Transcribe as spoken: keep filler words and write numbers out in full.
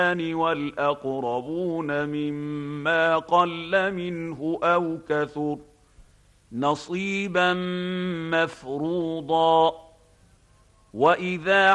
والأقربون مما قل منه أو كثر نصيبا مفروضا. وإذا